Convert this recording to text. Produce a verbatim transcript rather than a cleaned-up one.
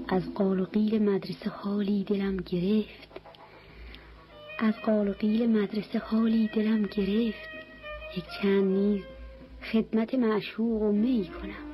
از قال و قیل مدرسه حالی دلم گرفت، از قال و قیل مدرسه حالی دلم گرفت. یک چند نیز خدمت معشوق و می کنم.